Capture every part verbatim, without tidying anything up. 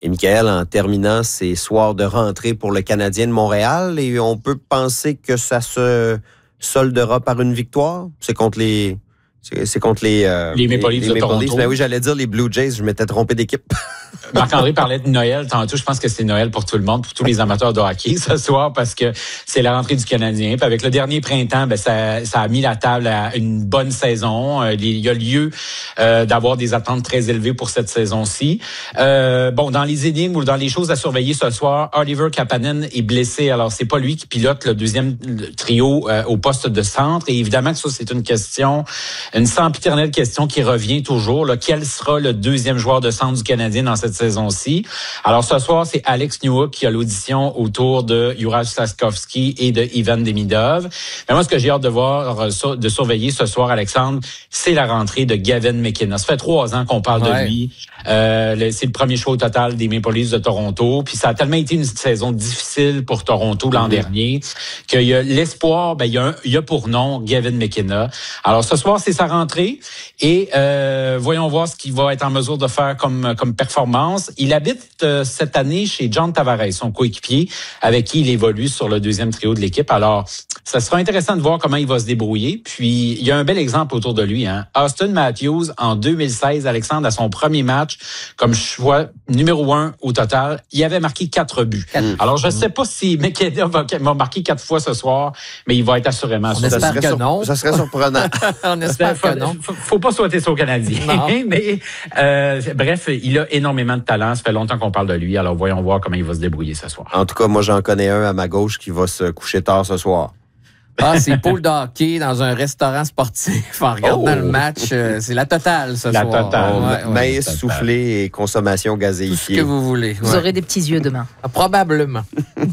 Et Michael, en terminant, c'est soir de rentrée pour le Canadien de Montréal et on peut penser que ça se soldera par une victoire. C'est contre les... C'est, c'est contre les... Euh, les Maple Leafs de Toronto. Ben oui, j'allais dire les Blue Jays, je m'étais trompé d'équipe. Marc-André parlait de Noël tantôt. Je pense que c'est Noël pour tout le monde, pour tous les amateurs de hockey ce soir, parce que c'est la rentrée du Canadien. Puis avec le dernier printemps, ben ça, ça a mis la table à une bonne saison. Il y a lieu euh, d'avoir des attentes très élevées pour cette saison-ci. Euh, bon, dans les énigmes ou dans les choses à surveiller ce soir, Oliver Kapanen est blessé. Alors, c'est pas lui qui pilote le deuxième trio euh, au poste de centre. Et évidemment que ça, c'est une question, une sempiternelle question qui revient toujours. Là. Quel sera le deuxième joueur de centre du Canadien dans cette saison-ci? Alors, ce soir, c'est Alex Newhook qui a l'audition autour de Juraj Slafkovský et de Ivan Demidov. Mais moi, ce que j'ai hâte de voir, de surveiller ce soir, Alexandre, c'est la rentrée de Gavin McInnes. Ça fait trois ans qu'on parle ouais. de lui. Euh, c'est le premier choix au total des Maple Leafs de Toronto. Puis ça a tellement été une saison difficile pour Toronto l'an mmh. dernier qu'il y a l'espoir, ben il y a, un, il y a pour nom Gavin McInnes. Alors, ce soir, c'est sa rentrée. Et euh, voyons voir ce qu'il va être en mesure de faire comme, comme performance. Il habite euh, cette année chez John Tavares, son coéquipier, avec qui il évolue sur le deuxième trio de l'équipe. Alors, ça sera intéressant de voir comment il va se débrouiller. Puis, il y a un bel exemple autour de lui. Hein. Austin Matthews, en deux mille seize, Alexandre, à son premier match, comme choix numéro un au total, il avait marqué quatre buts. Mmh. Alors, je ne sais pas si McKenna va, va marquer quatre fois ce soir, mais il va être assurément... On espère ça que sur, non. Ça serait surprenant. On espère faut, que non. Faut, faut pas souhaiter ça aux Canadiens. mais euh, bref, il a énormément de talent. Ça fait longtemps qu'on parle de lui. Alors, voyons voir comment il va se débrouiller ce soir. En tout cas, moi, j'en connais un à ma gauche qui va se coucher tard ce soir. Ah, c'est pool de hockey dans un restaurant sportif en regardant oh. le match. Euh, c'est la totale ce la soir. La totale. Oh, ouais, ouais, maïs soufflé et consommation gazéifiée. Tout ce que vous voulez. Vous ouais. aurez des petits yeux demain. Ah, probablement.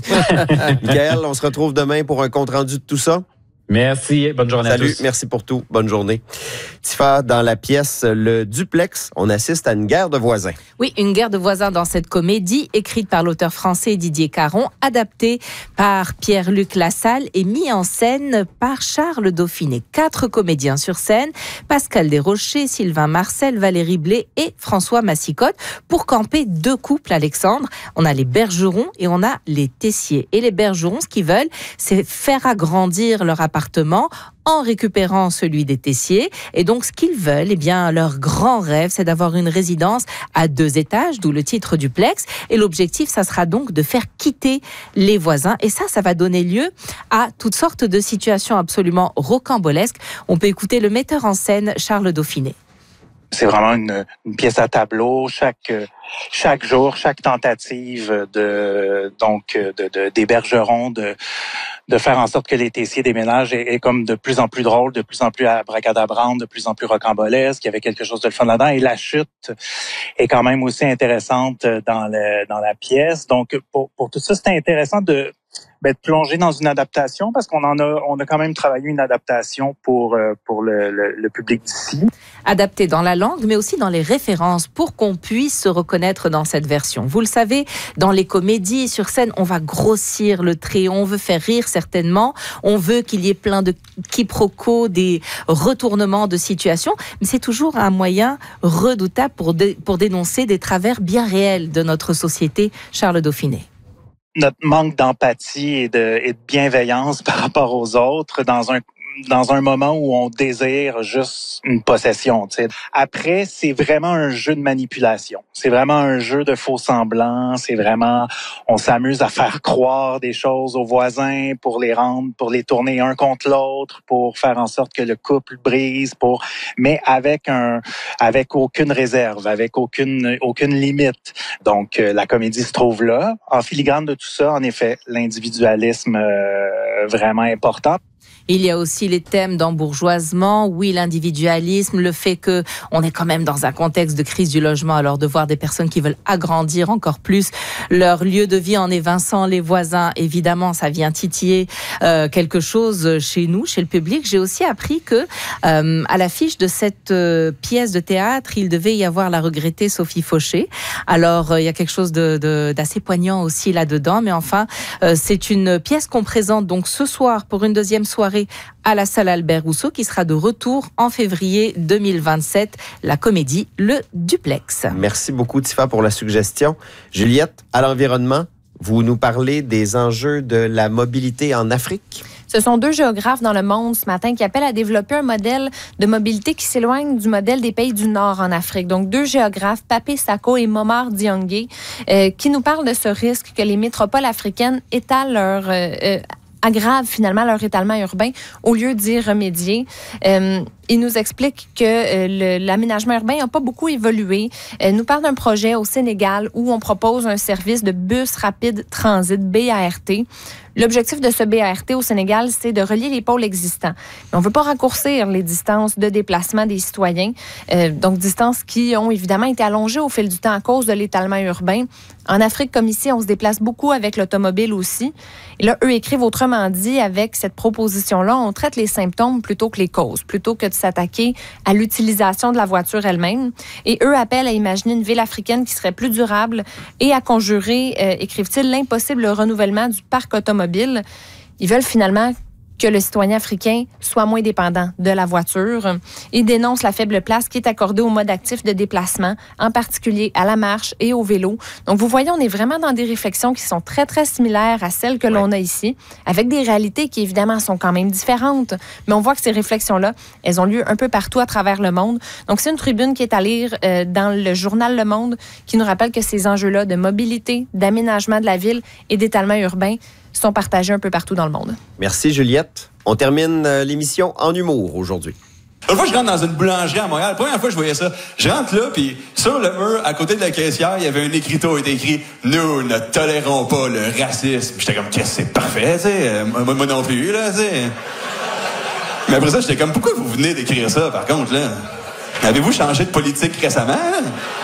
Michael, on se retrouve demain pour un compte-rendu de tout ça. Merci. Bonne journée Salut, à tous. Salut, merci pour tout. Bonne journée. Tifa, dans la pièce Le Duplex, on assiste à une guerre de voisins. Oui, une guerre de voisins dans cette comédie, écrite par l'auteur français Didier Caron, adaptée par Pierre-Luc Lassalle et mise en scène par Charles Dauphiné. Quatre comédiens sur scène, Pascal Desrochers, Sylvain Marcel, Valérie Blé et François Massicotte, pour camper deux couples, Alexandre. On a les Bergerons et on a les Tessier. Et les Bergerons, ce qu'ils veulent, c'est faire agrandir leur appartement appartement en récupérant celui des Tessier. Et donc, ce qu'ils veulent, eh bien, leur grand rêve, c'est d'avoir une résidence à deux étages, d'où le titre duplex. Et l'objectif, ça sera donc de faire quitter les voisins. Et ça, ça va donner lieu à toutes sortes de situations absolument rocambolesques. On peut écouter le metteur en scène Charles Dauphiné. C'est vraiment une, une pièce à tableau. Chaque chaque jour, chaque tentative de donc de, de des Bergerons de de faire en sorte que les Tessier déménagent est, est comme de plus en plus drôle, de plus en plus abracadabrante, de plus en plus rocambolesque. Il y avait quelque chose de le fun là-dedans. Et la chute est quand même aussi intéressante dans le dans la pièce. Donc pour pour tout ça, c'était intéressant de Ben, de plonger dans une adaptation parce qu'on en a, on a quand même travaillé une adaptation pour euh, pour le, le, le public d'ici. Adapté dans la langue, mais aussi dans les références pour qu'on puisse se reconnaître dans cette version. Vous le savez, dans les comédies sur scène, on va grossir le trait, on veut faire rire certainement, on veut qu'il y ait plein de quiproquos, des retournements de situation, mais c'est toujours un moyen redoutable pour dé, pour dénoncer des travers bien réels de notre société. Charles Dauphiné. Notre manque d'empathie et de, et de bienveillance par rapport aux autres dans un dans un moment où on désire juste une possession. Tu sais. Après, c'est vraiment un jeu de manipulation. C'est vraiment un jeu de faux semblants. C'est vraiment, on s'amuse à faire croire des choses aux voisins pour les rendre, pour les tourner un contre l'autre, pour faire en sorte que le couple brise, pour, mais avec un, avec aucune réserve, avec aucune, aucune limite. Donc, euh, la comédie se trouve là. En filigrane de tout ça, en effet, l'individualisme euh, vraiment important. Il y a aussi les thèmes d'embourgeoisement, oui, l'individualisme, le fait que on est quand même dans un contexte de crise du logement, alors de voir des personnes qui veulent agrandir encore plus leur lieu de vie en évinçant les voisins, évidemment, ça vient titiller euh, quelque chose chez nous, chez le public. J'ai aussi appris que euh, à l'affiche de cette euh, pièce de théâtre, il devait y avoir la regrettée Sophie Fauché. Alors, euh, il y a quelque chose de, de, d'assez poignant aussi là-dedans, mais enfin, euh, c'est une pièce qu'on présente donc ce soir pour une deuxième soirée soirée à la salle Albert Rousseau qui sera de retour en février deux mille vingt-sept. La comédie Le Duplex. Merci beaucoup, Tifa, pour la suggestion. Juliette, à l'environnement, vous nous parlez des enjeux de la mobilité en Afrique? Ce sont deux géographes dans le monde ce matin qui appellent à développer un modèle de mobilité qui s'éloigne du modèle des pays du Nord en Afrique. Donc, deux géographes, Papé Sako et Momar Diangué, euh, qui nous parlent de ce risque que les métropoles africaines étalent leur... Euh, euh, aggravent finalement leur étalement urbain au lieu d'y remédier. Euh, il nous explique que euh, le, l'aménagement urbain n'a pas beaucoup évolué. Euh, nous parle d'un projet au Sénégal où on propose un service de bus rapide transit, B A R T. L'objectif de ce B A R T au Sénégal, c'est de relier les pôles existants. Mais on ne veut pas raccourcir les distances de déplacement des citoyens, euh, donc distances qui ont évidemment été allongées au fil du temps à cause de l'étalement urbain. En Afrique, comme ici, on se déplace beaucoup avec l'automobile aussi. Et là, eux écrivent autrement dit, avec cette proposition-là, on traite les symptômes plutôt que les causes, plutôt que de s'attaquer à l'utilisation de la voiture elle-même. Et eux appellent à imaginer une ville africaine qui serait plus durable et à conjurer, euh, écrivent-ils, l'impossible renouvellement du parc automobile. Ils veulent finalement que le citoyen africain soit moins dépendant de la voiture. Il dénonce la faible place qui est accordée au mode actif de déplacement, en particulier à la marche et au vélo. Donc, vous voyez, on est vraiment dans des réflexions qui sont très, très similaires à celles que ouais. l'on a ici, avec des réalités qui, évidemment, sont quand même différentes. Mais on voit que ces réflexions-là, elles ont lieu un peu partout à travers le monde. Donc, c'est une tribune qui est à lire euh, dans le journal Le Monde, qui nous rappelle que ces enjeux-là de mobilité, d'aménagement de la ville et d'étalement urbain sont partagés un peu partout dans le monde. Merci, Juliette. On termine l'émission en humour aujourd'hui. Une fois, je rentre dans une boulangerie à Montréal. La première fois, je voyais ça. Je rentre là, puis sur le mur, à côté de la caissière, il y avait un écriteau qui était écrit « Nous ne tolérons pas le racisme ». J'étais comme « Qu'est-ce que c'est parfait, tu sais. Moi, moi non plus, là, tu sais. » Mais après ça, j'étais comme « Pourquoi vous venez d'écrire ça, par contre, là? Avez-vous changé de politique récemment, là? »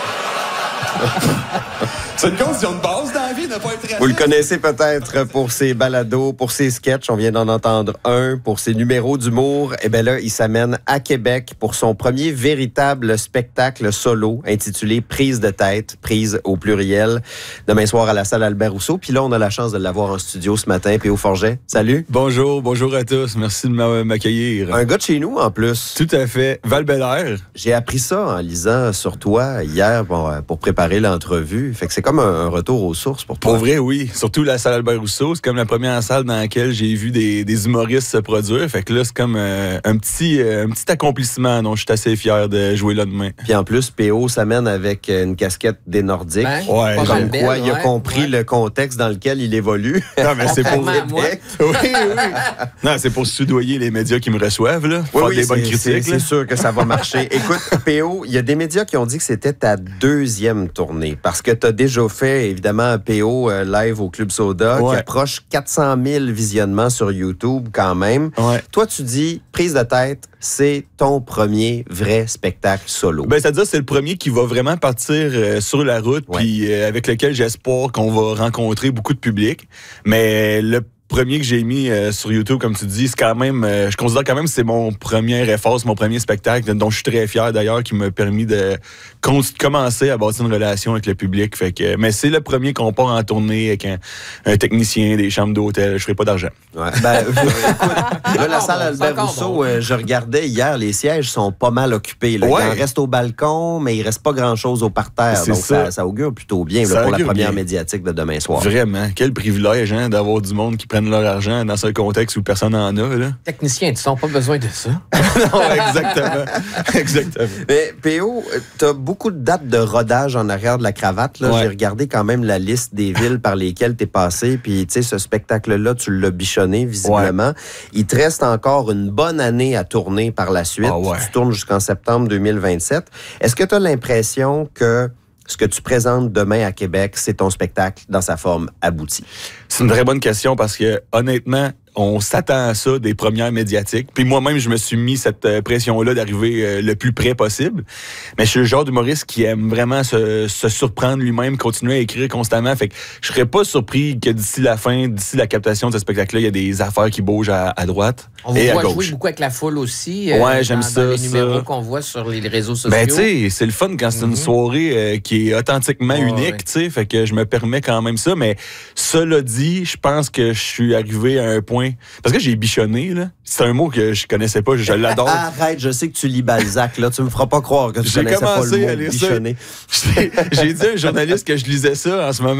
C'est une condition de base dans la vie, ne pas être raciste. Vous le connaissez peut-être pour ses balados, pour ses sketchs. On vient d'en entendre un. Pour ses numéros d'humour, eh bien là, il s'amène à Québec pour son premier véritable spectacle solo intitulé Prise de tête, prise au pluriel, demain soir à la salle Albert Rousseau. Puis là, on a la chance de l'avoir en studio ce matin. P O Forget, salut. Bonjour, bonjour à tous. Merci de m'accueillir. Un gars de chez nous, en plus. Tout à fait. Val-Bélair. J'ai appris ça en lisant sur toi hier pour, pour préparer l'entrevue. Fait que c'est comme un, un retour aux sources pour toi. Pour vrai, oui. Surtout la salle Albert Rousseau. C'est comme la première salle dans laquelle j'ai vu des, des humoristes se produire. Fait que là, c'est comme euh, un, petit, euh, un petit accomplissement dont je suis assez fier de jouer là demain. Puis en plus, P O s'amène avec une casquette des Nordiques. Ben, ouais. Comme belle, quoi, ouais, il a compris ouais. le contexte dans lequel il évolue. Non, mais c'est pour... Québec. Oui, oui. Non, c'est pour soudoyer les médias qui me reçoivent, là. Oui, faire oui, des bonnes c'est, critiques. C'est, c'est sûr que ça va marcher. Écoute, P O, il y a des médias qui ont dit que c'était ta deuxième tournée. Parce que tu as déjà fait, évidemment, P O euh, live au Club Soda, ouais. qui approche quatre cent mille visionnements sur YouTube quand même. Ouais. Toi, tu dis, Prise de tête, c'est ton premier vrai spectacle solo. Ben, c'est-à-dire c'est le premier qui va vraiment partir euh, sur la route, ouais. puis euh, avec lequel j'espère qu'on va rencontrer beaucoup de public. Mais le premier que j'ai mis euh, sur YouTube, comme tu dis, c'est quand même, euh, je considère quand même que c'est mon premier effort, c'est mon premier spectacle, dont je suis très fier d'ailleurs, qui m'a permis de con- commencer à bâtir une relation avec le public. Fait que, mais c'est le premier qu'on part en tournée avec un, un technicien, des chambres d'hôtel. Je ferai pas d'argent. Ouais. Ben, écoute, là, la salle Albert Rousseau, bon. euh, je regardais hier, les sièges sont pas mal occupés. Là. Ouais. Il en reste au balcon, mais il reste pas grand-chose au parterre. C'est donc ça. Ça, ça augure plutôt bien là, pour la première bien. médiatique de demain soir. Vraiment. Quel privilège hein, d'avoir du monde qui prennent leur argent dans ce contexte où personne n'en a. Là. Technicien, tu n'as pas besoin de ça. Non, exactement. exactement. Mais P O, tu as beaucoup de dates de rodage en arrière de la cravate. Là. Ouais. J'ai regardé quand même la liste des villes par lesquelles tu es passé. Puis, tu sais, ce spectacle-là, tu l'as bichonné visiblement. Ouais. Il te reste encore une bonne année à tourner par la suite. Ah ouais. Tu tournes jusqu'en septembre deux mille vingt-sept. Est-ce que tu as l'impression que ce que tu présentes demain à Québec, c'est ton spectacle dans sa forme aboutie? C'est une très bonne question parce que, honnêtement, on s'attend à ça des premières médiatiques. Puis moi-même, je me suis mis cette pression-là d'arriver le plus près possible. Mais je suis le genre d'humoriste qui aime vraiment se, se surprendre lui-même, continuer à écrire constamment. Fait que je serais pas surpris que d'ici la fin, d'ici la captation de ce spectacle-là, il y a des affaires qui bougent à, à droite on et vous à voit gauche. Jouer beaucoup avec la foule aussi. Ouais, euh, j'aime dans, ça. Dans les numéros ça. qu'on voit sur les réseaux sociaux. Ben, tu sais, c'est le fun quand c'est mm-hmm. une soirée euh, qui est authentiquement oh, unique, ouais. tu sais. Fait que je me permets quand même ça. Mais cela dit, je pense que je suis arrivé à un point point. Parce que j'ai bichonné, là. C'est un mot que je connaissais pas, je l'adore. Arrête, je sais que tu lis Balzac, là. Tu me feras pas croire que tu J'ai connaissais pas le commencé mot à lire bichonné. ça. J'ai dit à un journaliste que je lisais ça en ce moment.